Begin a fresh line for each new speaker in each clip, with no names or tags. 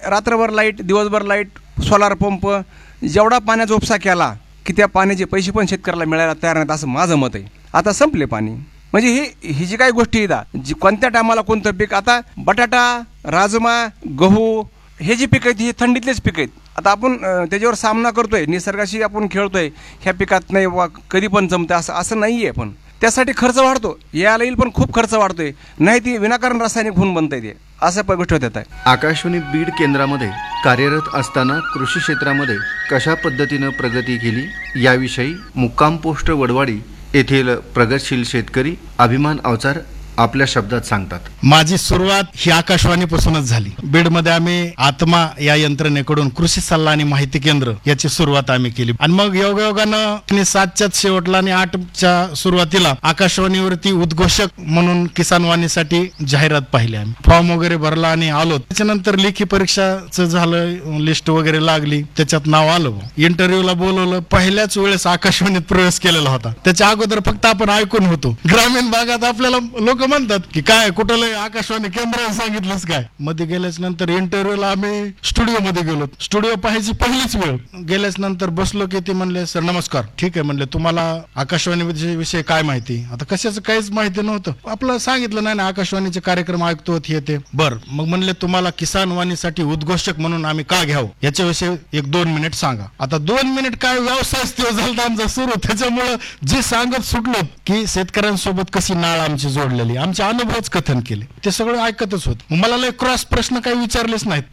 रात्रभर लाईट, दिवसभर light, solar pump, जेवढा पाण्याचा उपसा केला की त्या पाण्याचे पैसे पण शेतकऱ्याला मिळायला तयार नाहीत, असं माझं मत आहे. आता संपले पाणी. म्हणजे ही जी काही गोष्टी आहेत, जी कोणत्या टायमाला कोणतं पीक, आता बटाटा, राजमा, गहू हे जे पीक आहेत ही थंडीतलेच पीक आहेत. आता आपण त्याच्यावर सामना करतोय, निसर्गाशी आपण खेळतोय, ह्या पिकात नाही वा कधी पण जमतं असं नाही आहे. पण त्यासाठी खर्च वाढतो, यायला येईल पण खूप खर्च वाढतोय, नाही ती विनाकारण रासायनिक होऊन बनतंय ते, असं गोष्ट होत आहे.
आकाशवाणी बीड केंद्रामध्ये कार्यरत असताना कृषी क्षेत्रामध्ये कशा पद्धतीनं प्रगती केली याविषयी मुक्काम पोस्ट वडवाडी येथील प्रगतशील शेतकरी अभिमान अवचार आपल्या शब्दात सांगतात.
माझी सुरुवात ही आकाशवाणीपासूनच झाली. बीडमध्ये आम्ही आत्मा या यंत्रणेकडून कृषी सल्ला आणि माहिती केंद्र याची सुरुवात आम्ही केली आणि मग योगायोगानं 7च्या शेवटला आणि 8च्या सुरुवातीला आकाशवाणीवरती उद्घोषक म्हणून किसान वाणीसाठी जाहिरात पाहिली. आम्ही फॉर्म वगैरे भरला आणि आलो. त्याच्यानंतर लेखी परीक्षाचं झालं, लिस्ट वगैरे लागली, त्याच्यात नाव आलं. इंटरव्ह्यूला बोलवलं. पहिल्याच वेळेस आकाशवाणीत प्रवेश केलेला होता. त्याच्या अगोदर फक्त आपण ऐकून होतो. ग्रामीण भागात आपल्याला लोक म्हणतात की काय कुठलं आकाशवाणी केंद्र सांगितलंच काय. मध्ये गेल्याच नंतर इंटरव्ह्यूला आम्ही स्टुडिओ मध्ये गेलो. स्टुडिओ पाहायची पहिलीच वेळ. गेल्याच नंतर बसलो की ते म्हणले, सर नमस्कार. ठीक आहे म्हणले, तुम्हाला आकाशवाणी विषयी काय माहिती. आता कशाचं काहीच माहिती नव्हतं. आपलं सांगितलं नाही ना, आकाशवाणीचे कार्यक्रम ऐकतो हे ते. बर मग म्हणले, तुम्हाला किसान वाणीसाठी उद्घोषक म्हणून आम्ही का घ्यावं याच्याविषयी 1-2 मिनिट सांगा. आता 2 मिनिट काय व्यवसाय झाला आमचा सुरू. त्याच्यामुळं जे सांगत सुटलो की शेतकऱ्यांसोबत कशी नाळ आमची जोडलेली, आमचे अनुभवच कथन केले, ते सगळं ऐकतच होत. मला लय क्रॉस प्रश्न काही विचारलेच नाहीत.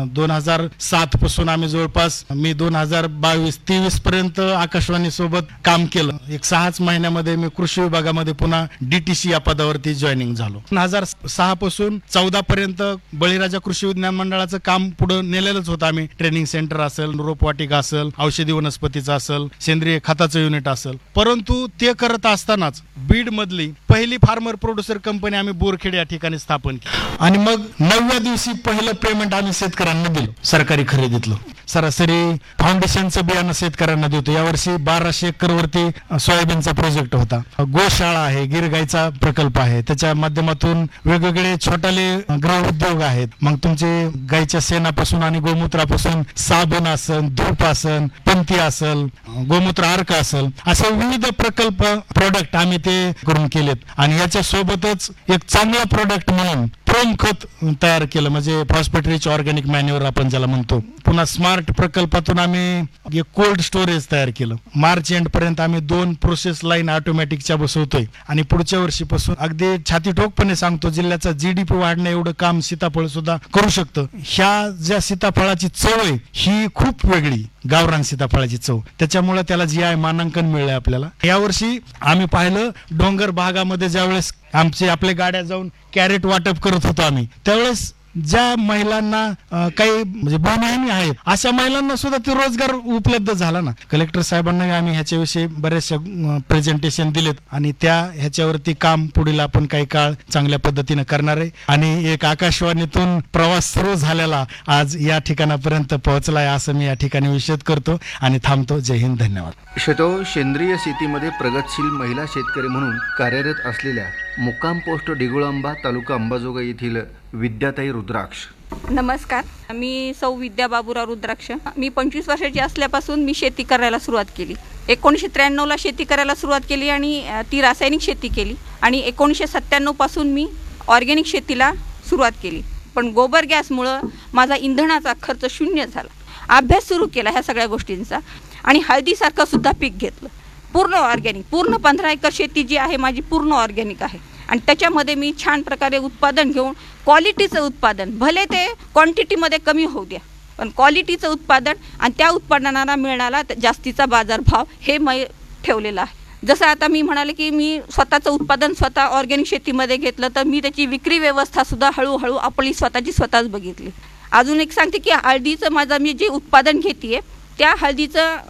2007 पासून आम्ही जवळपास मी 2022-23 पर्यंत आकाशवाणी सोबत काम केलं. 6 महिन्यामध्ये मी कृषी विभागामध्ये पुन्हा DTC या पदावरती जॉईनिंग झालो. 2006 पासून 14 पर्यंत बळीराजा कृषी विज्ञान मंडळाचं काम पुढे नेलेलंच होतं आम्ही. ट्रेनिंग सेंटर असेल, रोपवाटिका असेल, औषधी वनस्पतीचं असेल, सेंद्रिय खताचं युनिट असेल. परंतु ते करत असतानाच बीड मधली पहिली फार्मर प्रोड्युसर कंपनी आम्ही बोरखेड या ठिकाणी स्थापन केली आणि मग 9व्या दिवशी पहिलं पेमेंट आम्ही शेतकऱ्यांना दिलं सरकारी खरेदीतलं. सरासरी फाउंडेशनचं बियाणं शेतकऱ्यांना देतो. यावर्षी 1200 एकर वरती सोयाबीनचा प्रोजेक्ट होता. गोशाळा आहे, गिरगाईचा प्रकल्प आहे, त्याच्या माध्यमातून वेगवेगळे छोटाले गृह उद्योग आहेत. मग तुमचे गाईच्या शेणापासून आणि गोमूत्रापासून साबण असेल, धूप असेल, पंथी असेल, गोमूत्र अर्क असेल, असे विविध प्रकल्प प्रोडक्ट आम्ही ते करून केलेत. आणि याच्या सोबतच एक चांगला प्रोडक्ट म्हणून प्रोम खत तयार केलं, म्हणजे फॉस्फेट रिच ऑर्गॅनिक मॅन्युअर आपण ज्याला म्हणतो. पुन्हा स्मार्ट प्रकल्पातून आम्ही एक कोल्ड स्टोरेज तयार केलं. मार्च एंड पर्यंत आम्ही 2 प्रोसेस लाईन ऑटोमॅटिकच्या बसवतोय आणि पुढच्या वर्षीपासून अगदी छाती ठोकपणे सांगतो, जिल्ह्याचा GDP वाढण्या एवढं काम सीताफळ सुद्धा करू शकतं. ह्या ज्या सीताफळाची चव आहे ही खूप वेगळी, गावरान सीताफळाची चव, त्याच्यामुळे त्याला GI मानांकन मिळलंय आपल्याला. यावर्षी आम्ही पाहिलं डोंगर भागामध्ये ज्यावेळेस आपल्या गाड्या जाऊन कॅरेट वाटप करत होतो आम्ही, त्यावेळेस ज्या महिलांना काही म्हणजे भूमिहीन आहेत अशा महिलांना सुद्धा ते रोजगार उपलब्ध झाला ना. कलेक्टर साहेबांना आम्ही ह्याच्याविषयी बरेचसे प्रेझेंटेशन दिलेत आणि ह्याच्यावरती काम पुढील आपण काही काळ चांगल्या पद्धतीने करणार आहे. आणि एक आकाशवाणीतून प्रवास सुरू झालेला आज या ठिकाणापर्यंत पोहोचलाय असं मी या ठिकाणी विषद करतो आणि थांबतो. जय हिंद, धन्यवाद.
सेंद्रिय शेतीमध्ये प्रगतशील महिला शेतकरी म्हणून कार्यरत असलेल्या मुक्काम पोस्ट डिगुळांबा तालुका अंबाजोगाई येथील विद्याताई रुद्राक्ष.
नमस्कार, मी सौ विद्या बाबूराव रुद्राक्ष. मी 25 वर्षाची असल्यापासून मी शेती करायला सुरुवात केली. 1993ला शेती करायला सुरुवात केली आणि ती रासायनिक शेती केली आणि 1997 पासून मी ऑर्गॅनिक शेतीला सुरुवात केली. पण गोबर गॅसमुळं माझा इंधनाचा खर्च 0 झाला. अभ्यास सुरू केला ह्या सगळ्या गोष्टींचा आणि हळदीसारखं सुद्धा पीक घेतलं, पूर्ण ऑर्गॅनिक. पूर्ण 15 एकर शेती जी आहे माझी पूर्ण ऑर्गॅनिक आहे आणि त्याच्यामध्ये मी छान प्रकारे उत्पादन घेऊन क्वालिटीचं उत्पादन, भले ते क्वांटिटीमध्ये कमी होऊ द्या, पण क्वालिटीचं उत्पादन आणि त्या उत्पादनाला मिळणारा जास्तीचा बाजारभाव हे मी ठेवलेला आहे. जसं आता मी म्हणाले की मी स्वतःचं उत्पादन स्वतः ऑर्गॅनिक शेतीमध्ये घेतलं, तर मी त्याची विक्री व्यवस्थासुद्धा हळूहळू आपली स्वतःच बघितली. अजून एक सांगते की हळदीचं माझं मी जे उत्पादन घेते त्या हळदीचं